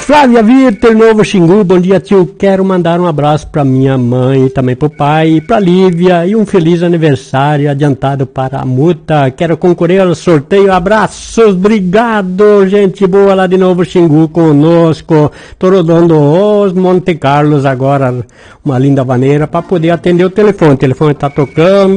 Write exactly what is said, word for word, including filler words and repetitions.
Flávia Virter, Novo Xingu, bom dia tio, quero mandar um abraço pra minha mãe e também pro pai e pra Lívia e um feliz aniversário adiantado para a Muta, quero concorrer ao sorteio, abraços, obrigado, gente boa lá de Novo Xingu conosco, tô rodando os Monte Carlos agora, uma linda maneira pra poder atender o telefone, o telefone tá tocando.